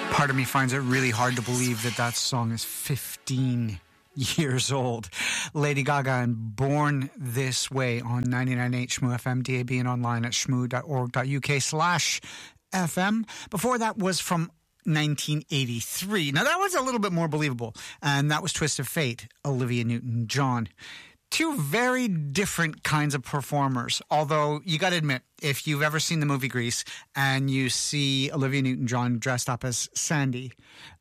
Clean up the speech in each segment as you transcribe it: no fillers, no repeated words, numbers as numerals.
Part of me finds it really hard to believe that song is 15 years old. Lady Gaga and Born This Way on 99.8 Shmoo FM, DAB, and online at shmoo.org.uk/FM. Before that was from 1983. Now that was a little bit more believable, and that was Twist of Fate, Olivia Newton-John. Two very different kinds of performers, although you got to admit, if you've ever seen the movie Grease and you see Olivia Newton-John dressed up as Sandy,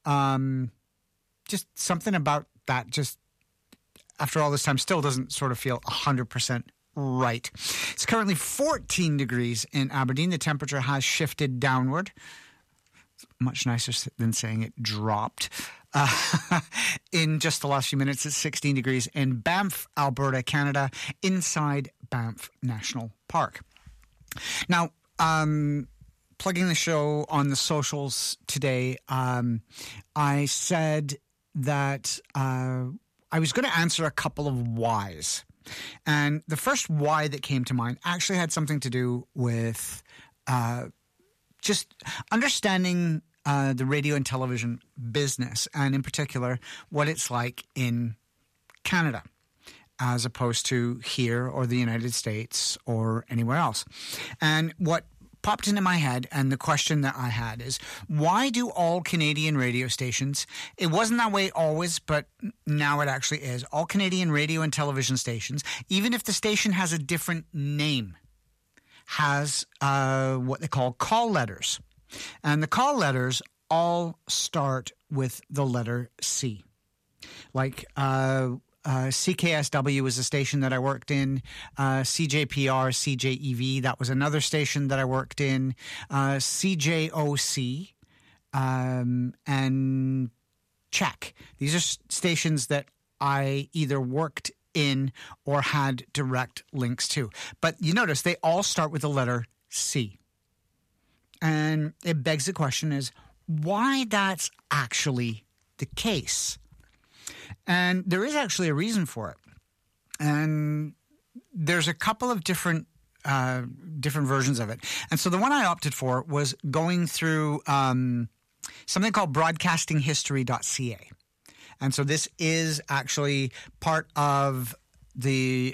just something about that just, after all this time, still doesn't sort of feel 100% right. It's currently 14 degrees in Aberdeen. The temperature has shifted downward. Much nicer than saying it dropped. In just the last few minutes, it's 16 degrees in Banff, Alberta, Canada, inside Banff National Park. Now, plugging the show on the socials today, I said that I was going to answer a couple of whys. And the first why that came to mind actually had something to do with just understanding the radio and television business, and in particular, what it's like in Canada as opposed to here or the United States or anywhere else. And what popped into my head, and the question that I had is, why do all Canadian radio stations, it wasn't that way always, but now it actually is, all Canadian radio and television stations, even if the station has a different name, has what they call call letters. And the call letters all start with the letter C. Like CKSW was a station that I worked in. CJPR, CJEV, that was another station that I worked in. CJOC and Check. These are stations that I either worked in or had direct links to. But you notice they all start with the letter C. And it begs the question is why that's actually the case. And there is actually a reason for it. And there's a couple of different versions of it. And so the one I opted for was going through something called broadcastinghistory.ca. And so this is actually part of the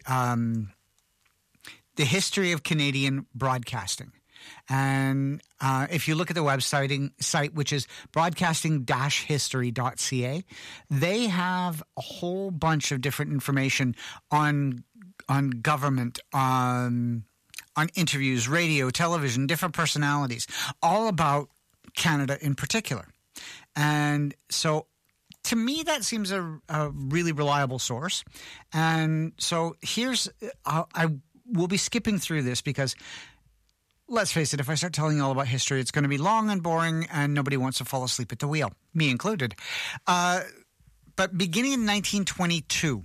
history of Canadian broadcasting. And if you look at the site, which is broadcasting-history.ca, they have a whole bunch of different information on government, on interviews, radio, television, different personalities, all about Canada in particular. And so to me, that seems a really reliable source. And so I will be skipping through this because, let's face it, if I start telling you all about history, it's going to be long and boring and nobody wants to fall asleep at the wheel, me included. But beginning in 1922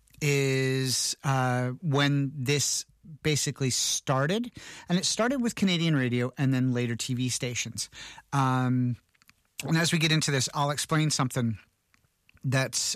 is when this basically started. And it started with Canadian radio and then later TV stations. And as we get into this, I'll explain something that's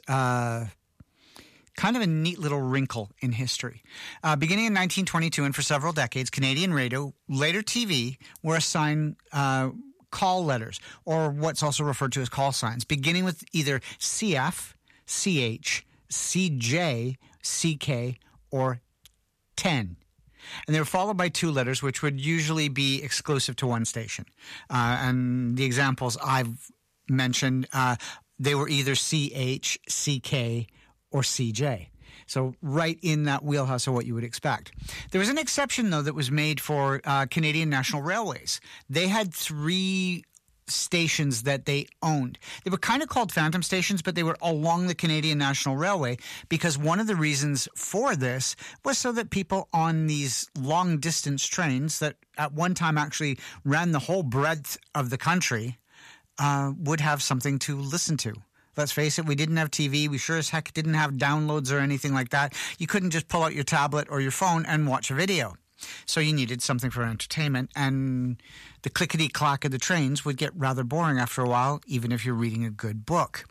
kind of a neat little wrinkle in history. Beginning in 1922 and for several decades, Canadian radio, later TV, were assigned call letters, or what's also referred to as call signs, beginning with either CF, CH, CJ, CK, or 10. And they were followed by two letters, which would usually be exclusive to one station. And the examples I've mentioned, they were either CH, CK, or CJ. So right in that wheelhouse of what you would expect. There was an exception, though, that was made for Canadian National Railways. They had 3 stations that they owned. They were kind of called phantom stations, but they were along the Canadian National Railway, because one of the reasons for this was so that people on these long-distance trains that at one time actually ran the whole breadth of the country would have something to listen to. Let's face it, we didn't have TV. We sure as heck didn't have downloads or anything like that. You couldn't just pull out your tablet or your phone and watch a video. So you needed something for entertainment, and the clickety-clack of the trains would get rather boring after a while, even if you're reading a good book.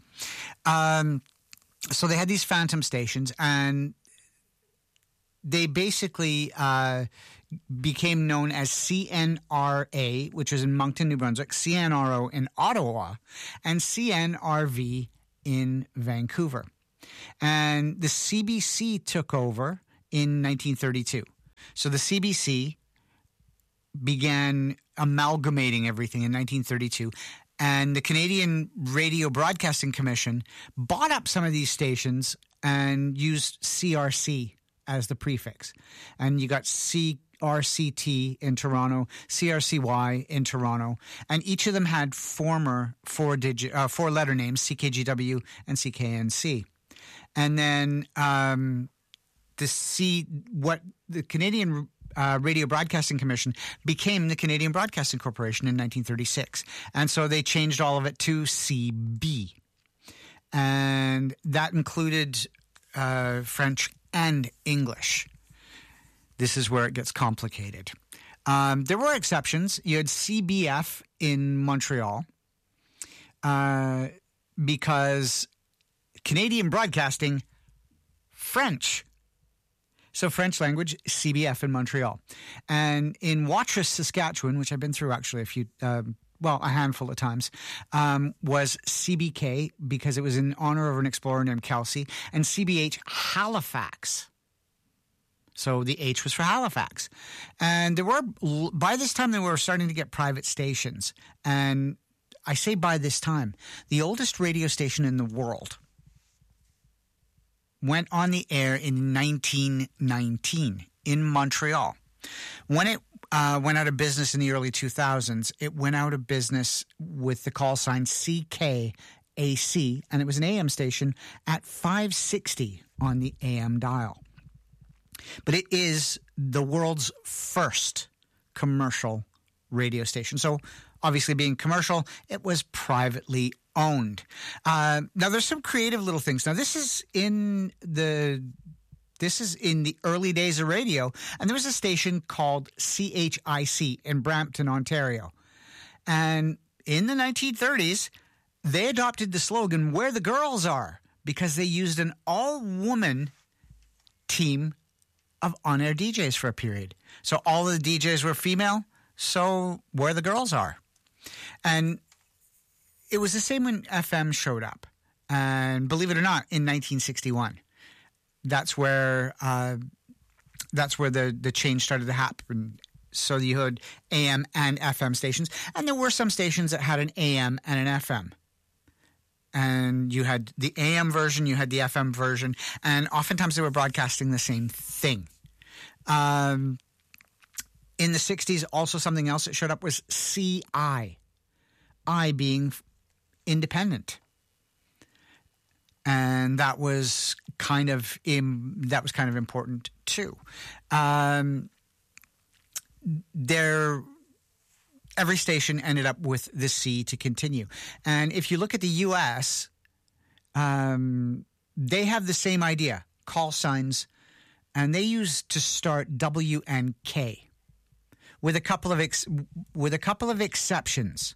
So they had these phantom stations, and they basically became known as CNRA, which was in Moncton, New Brunswick, CNRO in Ottawa, and CNRV in Vancouver. And the CBC took over in 1932. So the CBC began amalgamating everything in 1932. And the Canadian Radio Broadcasting Commission bought up some of these stations and used CRC as the prefix. And you got CRCT in Toronto, CRCY in Toronto, and each of them had former four-letter names, CKGW and CKNC. And then the Canadian Radio Broadcasting Commission became the Canadian Broadcasting Corporation in 1936. And so they changed all of it to CB. And that included French and English. This is where it gets complicated. There were exceptions. You had CBF in Montreal because Canadian Broadcasting, French. So French language, CBF in Montreal. And in Watrous, Saskatchewan, which I've been through actually a handful of times, was CBK because it was in honor of an explorer named Kelsey, and CBH Halifax. So the H was for Halifax. And by this time, they were starting to get private stations. And I say by this time, the oldest radio station in the world went on the air in 1919 in Montreal. When it went out of business in the early 2000s, it went out of business with the call sign CKAC, and it was an AM station at 560 on the AM dial. But it is the world's first commercial radio station. So obviously being commercial, it was privately owned. Now there's some creative little things. Now this is in the early days of radio, and there was a station called CHIC in Brampton, Ontario. And in the 1930s, they adopted the slogan, "Where the Girls Are," because they used an all-woman team of on-air DJs for a period. So all of the DJs were female, so where the girls are. And it was the same when FM showed up. And believe it or not, in 1961, that's where the change started to happen. So you had AM and FM stations, and there were some stations that had an AM and an FM. And you had the AM version, you had the FM version, and oftentimes they were broadcasting the same thing. In the 60s, also something else that showed up was CI, I being independent. And that was kind of important too. Every station ended up with the C to continue. And if you look at the U.S., they have the same idea, call signs, and they use to start W and K, with a couple of exceptions.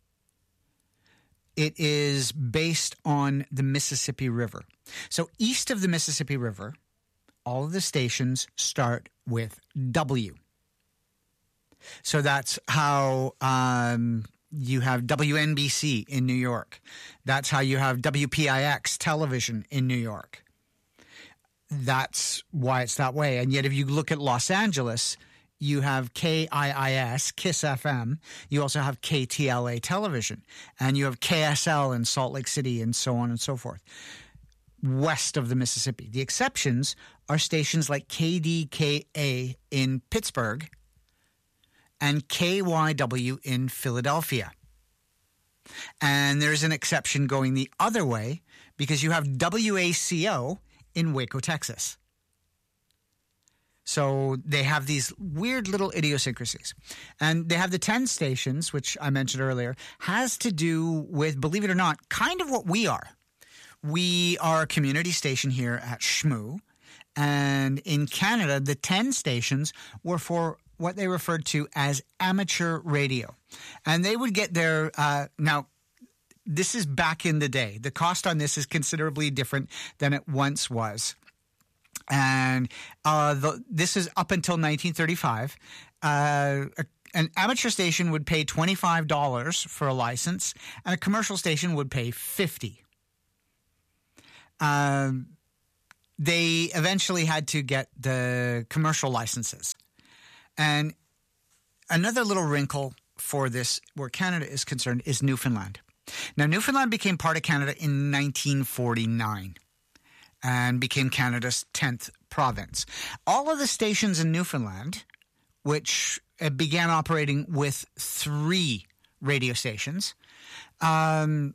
It is based on the Mississippi River. So east of the Mississippi River, all of the stations start with W. So that's how you have WNBC in New York. That's how you have WPIX television in New York. That's why it's that way. And yet if you look at Los Angeles, you have KIIS, KISS FM. You also have KTLA television. And you have KSL in Salt Lake City and so on and so forth, west of the Mississippi. The exceptions are stations like KDKA in Pittsburgh and KYW in Philadelphia. And there's an exception going the other way because you have WACO in Waco, Texas. So they have these weird little idiosyncrasies. And they have the 10 stations, which I mentioned earlier, has to do with, believe it or not, kind of what we are. We are a community station here at Shmoo. And in Canada, the 10 stations were for what they referred to as amateur radio. And they would get their now, this is back in the day. The cost on this is considerably different than it once was. And this is up until 1935. An amateur station would pay $25 for a license, and a commercial station would pay $50. They eventually had to get the commercial licenses. And another little wrinkle for this, where Canada is concerned, is Newfoundland. Now, Newfoundland became part of Canada in 1949 and became Canada's 10th province. All of the stations in Newfoundland, which began operating with 3 radio stations, all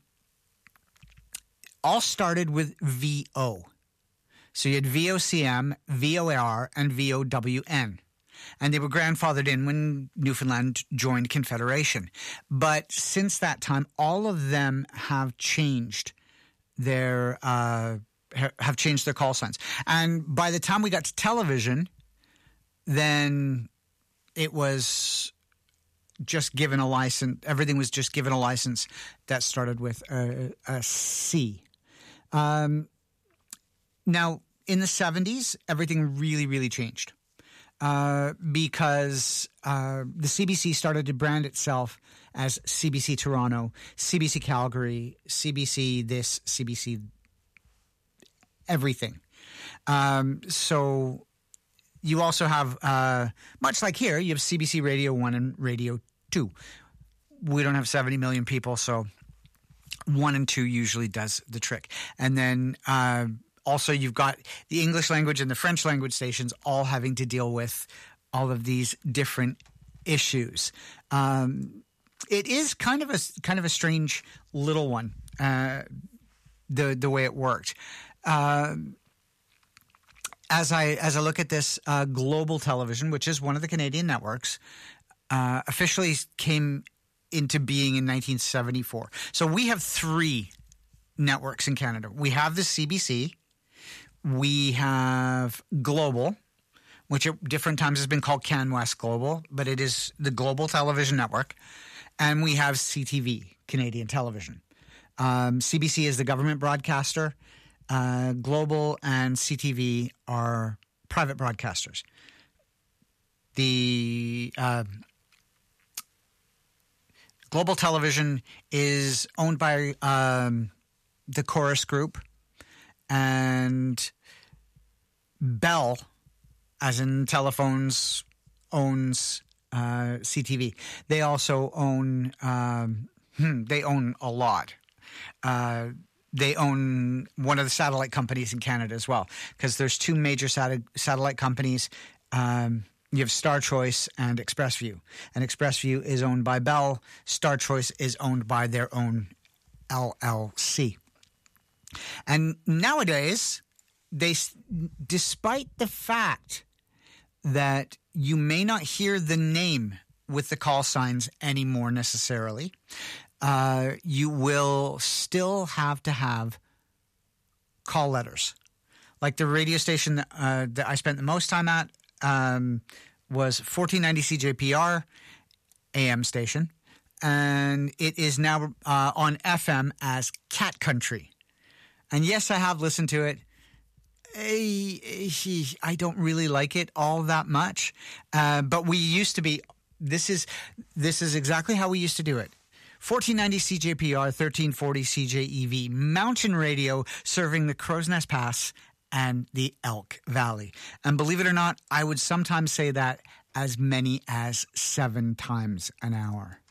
started with VO. So you had VOCM, VOR, and VOWN. And they were grandfathered in when Newfoundland joined Confederation. But since that time, all of them have changed their call signs. And by the time we got to television, then it was just given a license. Everything was just given a license that started with a C. Now, in the 70s, everything really, really changed because the CBC started to brand itself as CBC Toronto, CBC Calgary, CBC this, CBC everything. So you also have, much like here, you have CBC Radio 1 and Radio 2. We don't have 70 million people, so 1 and 2 usually does the trick. And then also you've got the English language and the French language stations all having to deal with all of these different issues. It is kind of a strange little one, the way it worked. As I look at this, Global Television, which is one of the Canadian networks, officially came into being in 1974. So we have 3 networks in Canada. We have the CBC. We have Global, which at different times has been called CanWest Global, but it is the Global Television Network. And we have CTV, Canadian Television. CBC is the government broadcaster. Global and CTV are private broadcasters. The Global Television is owned by the Chorus Group, and Bell, as in telephones, owns CTV. They also own they own a lot. They own one of the satellite companies in Canada as well, because there's 2 major satellite companies. You have Star Choice and ExpressView. And ExpressView is owned by Bell. Star Choice is owned by their own LLC. And nowadays, despite the fact that you may not hear the name with the call signs anymore necessarily, you will still have to have call letters. Like the radio station that I spent the most time at was 1490 CJPR AM station, and it is now on FM as Cat Country. And yes, I have listened to it. I don't really like it all that much, but we used to be. This is exactly how we used to do it. 1490 CJPR, 1340 CJEV, mountain radio serving the Crow's Nest Pass and the Elk Valley. And believe it or not, I would sometimes say that as many as 7 times an hour.